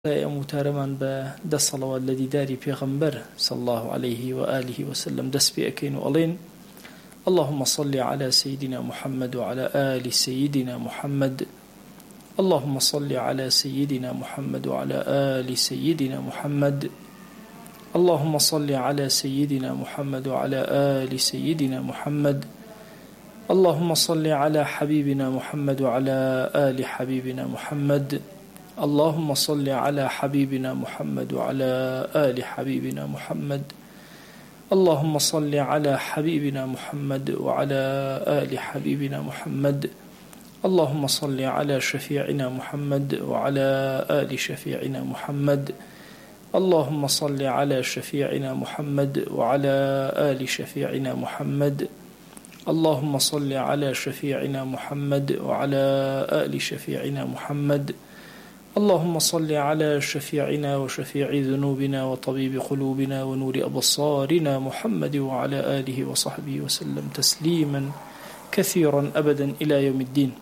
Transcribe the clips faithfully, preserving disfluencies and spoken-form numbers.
متارمان بە دە سەڵەوات لە دیداری پێغەمبەر صلى الله عليه وآله وسلم دەست پێ ئەکەین و ئەڵێن اللهم صل على سيدنا محمد وعلى آل سيدنا محمد اللهم صل على سيدنا محمد وعلى آل سيدنا محمد اللهم صل على سيدنا محمد وعلى آل سيدنا محمد اللهم صل على حبيبنا محمد وعلى آل حبيبنا محمد اللهم صل على حبيبنا محمد وعلى آل حبيبنا محمد اللهم صل على حبيبنا محمد وعلى آل حبيبنا محمد اللهم صل على شفيعنا محمد وعلى آل شفيعنا محمد اللهم صل على شفيعنا محمد وعلى آل شفيعنا محمد اللهم صل على شفيعنا محمد وعلى آل شفيعنا محمد اللهم صل على شفيعنا وشفيع ذنوبنا وطبيب قلوبنا ونور أبصارنا محمد وعلى آله وصحبه وسلم تسليما كثيرا أبدا إلى يوم الدين.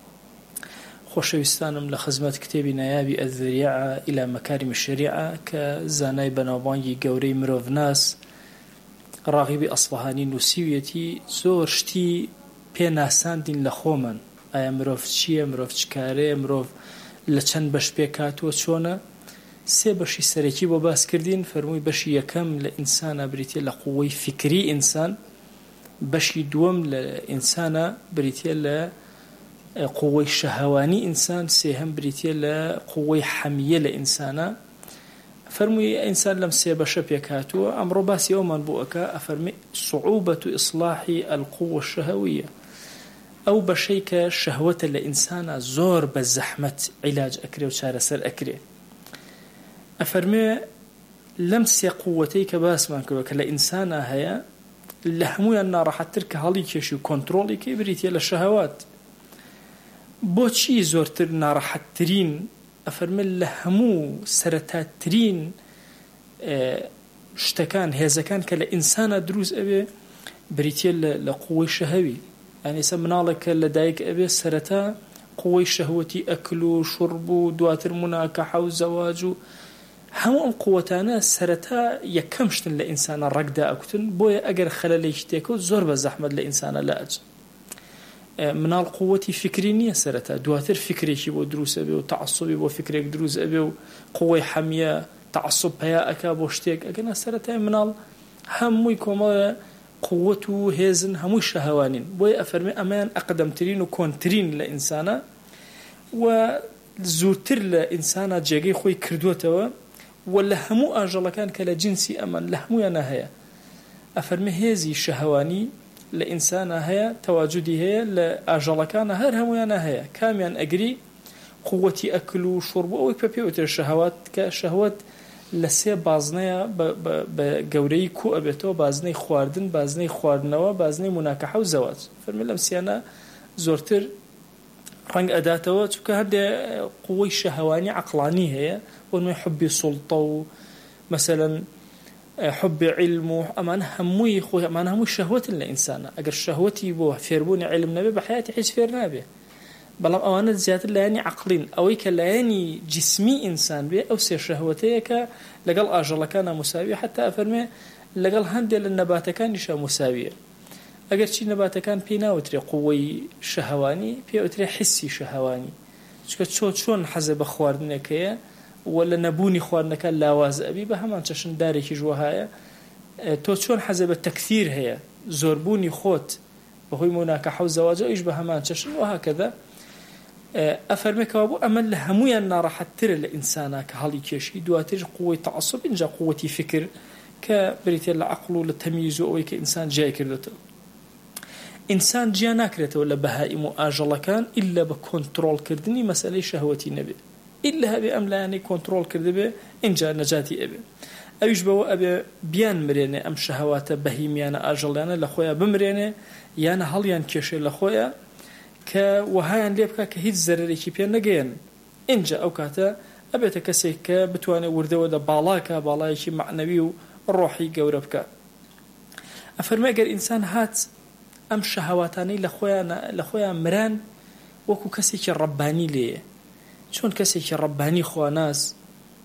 خوشويستانم لخزمات كتابي نيابي الذريعة إلى مكارم الشريعة كزاناي بنابانجي قوري مروف ناس راغبي أصفهاني نسيويتي زور شتي بيناساندين لخومن أي مروف تشيه مروف تشكاري مروف لە چەند بەش پێکاتوە چۆنە سێ بەشی سەرەکی بۆ باس کردین فەرمووی بەشی یەکەم لە ئینسانە بریتێ لە قووەی فکری ئینسان بەشی دووەم لە ئینسانە بریتێ لە قووەی شەهەوانی ئینسان سێهەم بریتێ لە قووەی حەمیە لە ئینسانە فەرمووی ئینسان لەم سێ بەشە پێکاتوە ئەمڕۆ باسی ئەومان بۆ ئەکا ئەفەرمێ صعوبة إصلاح القوة الشهوية ئەو بەشەی کە شەهوەتە لە ئینسانە زۆر بە زەحمەت عیلاج ئەکرێ و چارەسەر ئەکرێ ئەفەرمێ لەم سێ قووەتەی کە باسمان کردووە کە لە ئینسانە هەیە لە هەمویان ناڕەحەتتر کە هەڵی کێشی و کۆنتڕۆڵی کێ بریتە لە شەهەوات بۆچی زۆرتر ناڕەحەتترین ئەفەرمێ لە هەموو سەرەتاترین شتەکان هێزەکان کە لە ئینسانە دروست ئەبێ بریتە لە قووەی شەهەوی يعني سمنالك لدايك أبي سرتا قوي شهوتي أكل وشرب ودواتر مناكحة وزواج هم القوتانا سرتا يكمشتن لإنسان الرقدة أكتن بويا أجر خلال يشتكو زور زحمة لإنسان لا أج من القوة فكرينية سرتا دواتر فكري شي ودروس أبي وتعصبي وفكرك دروس أبي وقوي حمية تعصب هيا أكاب وشتك أجنا سرتا من هم يكون قوة هێزن هەمووی شەهەوانین بۆیە ئەفەرمێ ئەمەیان ئەقدەمترین و کۆنترین لە ئینسانە و زووتر لە ئینسانە جێگەی خۆی کردووەتەوە و لە هەموو ئاژەڵەکان کە لە جنسی ئەمان لە هەموویانە هەیە ئەفەرمێ هێزی شەهەوانی لە ئینسانە هەیە تەواجودی هەیە لە ئاژەڵەکانە هەر هەموویانە هەیە کامیان ئەگری قووەتی ئەکل و شورب ئەوەی پێ پێوتر شەهەوات کە شەهوەت لە سێ بازنەیە بە گەورەی کو ئەبێتەوە بازنەی خواردن بازنەی خواردنەوە بازنەی مناکەحە و زەواج فەرمێ لەم سیانە زۆرتر ڕەنگ ئەداتەوە چونکە هەردێ قووەی شەهەوانی عەقڵانی هەیە وەنوێ حوبی سوڵتە و مەسەلەن حوبی علم و ئەمان هەمووی خۆی ئەمان هەمووی شەهوەتن لە ئینسانە ئەگەر شەهوەتی بۆ فێربوونی علم نەبێ بە حیاتی هیچ فێر نابێ بەڵام ئەوانە زیاتر لایەنی عەقڵین ئەوەی کە لایەنی جسمی ئینسان بێ ئەو سێ شەهوەتەیە کە لەگەڵ ئاژەڵەکانە مساویە حتا ئەفەرمێ لەگەڵ هەندێک لە نەباتەکانیشە مساویە ئەگەر چی نەباتەکان پێی ناوترێ قووەی شەهەوانی پێوترێ حسی شەهەوانی چونکە چۆ چۆن حەزە بە خواردنەکەیە و لە نەبوونی خواردنەکە لاواز ئەبی بە هەمان چەشندارێکی ژوە هەیە تۆ چۆن حەزە بە تەکثیر هەیە زۆربوونی خۆت بەهۆی مناکەحە و زەواج ئەویش بە هەمان چەشن و هەکەدا ئەفەرمێکەوە بۆ ئەمە لە هەمویان ناڕەحەتترە لە ئینسانە کە هەڵی کێشی دواتر قووەی تەعەسسوب اینجا قووەتی فکر کە بریتێ لە عەقڵ و لە تەمییز و ئەوەی کە ئینسان جیای کردێتەوە ئینسان جیا ناکرێتەوە لە بەهائیم و ئاژەڵەکان ئیلا بە کۆنتڕۆڵکردنی مەسەلەی شەهوەتی نەبێ ئیلا هەبێ ئەم لایەنەی کۆنتڕۆڵ کردبێ اینجا نەجاتی ئەبێ ئەویش بەوە ئەبێ بیان مرێنێ ئەم شەهەواتە بەهیمیانە ئاژەڵیانە لە خۆیان بمرێنێ یانە هەڵیان کێشێ لە خۆیان کە وهایان لێ بکە کە هیچ زەرەرێکی پێ نەگەیەن اینجا ئەو کاتە ئەبێتە کەسێک کە بتوانێت وردەوە دە باڵاکە باڵایەکی معنەوی و ڕۆحی گەورە بکە ئەفەرمێ ئەگەر ئینسان هات ئەم شەهەواتانەی لە خۆیان لە خۆیان مران وەکو کەسێکی ڕەبانی لێیە چۆن کەسێکی ڕەبانی خواناس